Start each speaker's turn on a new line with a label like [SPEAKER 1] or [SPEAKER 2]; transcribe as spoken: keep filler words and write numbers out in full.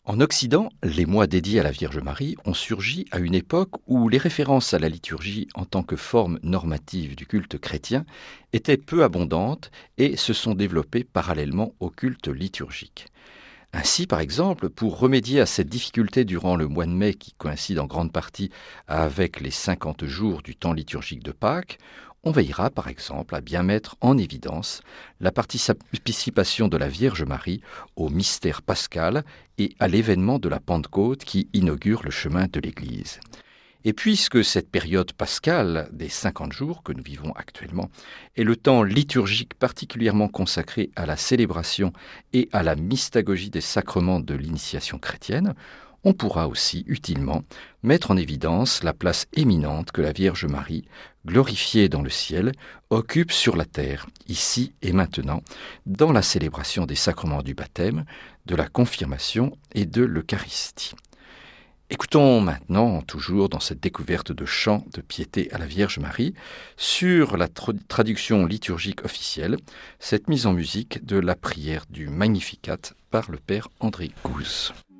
[SPEAKER 1] En Occident, les mois dédiés à la Vierge Marie ont surgi à une époque où les références à la liturgie en tant que forme normative du culte chrétien étaient peu abondantes et se sont développées parallèlement au culte liturgique. Ainsi, par exemple, pour remédier à cette difficulté durant le mois de mai qui coïncide en grande partie avec les cinquante jours du temps liturgique de Pâques, on veillera par exemple à bien mettre en évidence la participation de la Vierge Marie au mystère pascal et à l'événement de la Pentecôte qui inaugure le chemin de l'Église. Et puisque cette période pascale des cinquante jours que nous vivons actuellement est le temps liturgique particulièrement consacré à la célébration et à la mystagogie des sacrements de l'initiation chrétienne, on pourra aussi utilement mettre en évidence la place éminente que la Vierge Marie, glorifiée dans le ciel, occupe sur la terre, ici et maintenant, dans la célébration des sacrements du baptême, de la confirmation et de l'Eucharistie. Écoutons maintenant, toujours dans cette découverte de chants de piété à la Vierge Marie, sur la tra- traduction liturgique officielle, cette mise en musique de la prière du Magnificat par le Père André Gouze.